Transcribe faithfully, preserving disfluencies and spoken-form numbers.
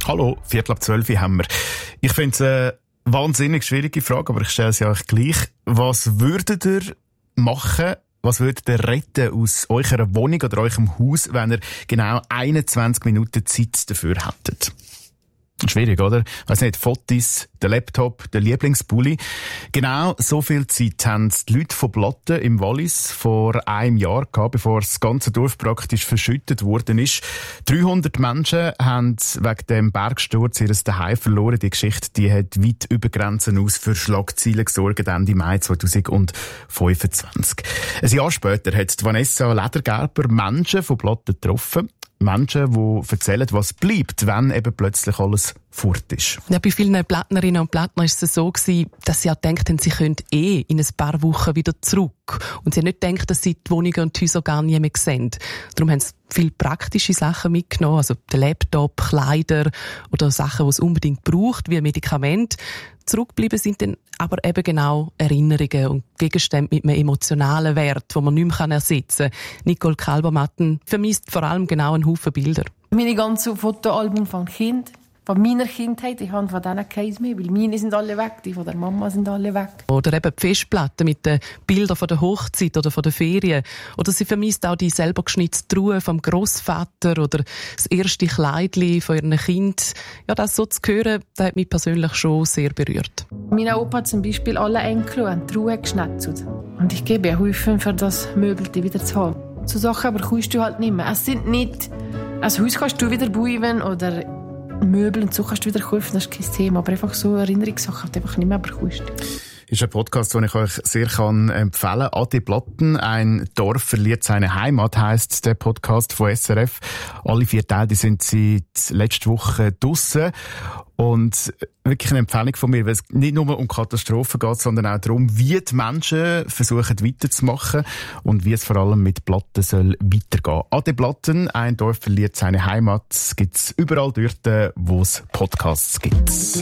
Hallo, Viertel ab zwölf haben wir. Ich finde es eine wahnsinnig schwierige Frage, aber ich stelle sie euch gleich. Was würdet ihr machen, was würdet ihr retten aus eurer Wohnung oder eurem Haus, wenn ihr genau einundzwanzig Minuten Zeit dafür hättet? Schwierig, oder? Ich weiss nicht, Fotos, der Laptop, der Lieblingspulli. Genau so viel Zeit haben die Leute von Blatten im Wallis vor einem Jahr gehabt, bevor das ganze Dorf praktisch verschüttet worden ist. dreihundert Menschen haben wegen dem Bergsturz ihr Zuhause verloren. Die Geschichte, die hat weit über Grenzen aus für Schlagzeilen gesorgt, Ende Mai zweitausendfünfundzwanzig. Ein Jahr später hat Vanessa Ledergerber Menschen von Blatten getroffen. Menschen, die erzählen, was bleibt, wenn eben plötzlich alles fort ist. Ja, bei vielen Plattnerinnen und Plattner war es so gewesen, dass sie auch gedacht haben, sie können eh in ein paar Wochen wieder zurück. Und sie haben nicht gedacht, dass sie die Wohnungen und die Häuser gar nie mehr sehen. Darum haben sie viele praktische Sachen mitgenommen, also den Laptop, Kleider oder Sachen, die es unbedingt braucht, wie Medikamente. Zurückgeblieben sind dann aber eben genau Erinnerungen und Gegenstände mit einem emotionalen Wert, den man nicht mehr ersetzen kann. Nicole Kalbermatten vermisst vor allem genau einen Haufen Bilder. Meine ganzen Fotoalben von Kind, von meiner Kindheit, ich habe von denen keins mehr, weil meine sind alle weg, die von der Mama sind alle weg. Oder eben die Festplatten mit den Bildern von der Hochzeit oder von der Ferien. Oder sie vermisst auch die selber geschnitzte Truhe vom Grossvater oder das erste Kleidli von ihrem Kind. Ja, das so zu hören, das hat mich persönlich schon sehr berührt. Mein Opa hat zum Beispiel alle Enkel an die Truhe geschnetzelt. Und ich gebe Hilfe, für das Möbelte wieder zu haben. So Sachen aber kannst du halt nicht mehr. Es sind nicht... Ein Haus kannst du wieder bauen oder Möbel und so kannst du wieder kaufen, das ist kein Thema. Aber einfach so Erinnerungssachen, die einfach nicht mehr bekommst. Ist ein Podcast, den ich euch sehr kann empfehlen kann. Adi Blatten, ein Dorf verliert seine Heimat, heisst der Podcast von S R F. Alle vier Teile die sind seit letzter Woche draussen. Und wirklich eine Empfehlung von mir, weil es nicht nur um Katastrophen geht, sondern auch darum, wie die Menschen versuchen weiterzumachen und wie es vor allem mit Blatten soll weitergehen. Adi Blatten, ein Dorf verliert seine Heimat, gibt es überall dort, wo es Podcasts gibt.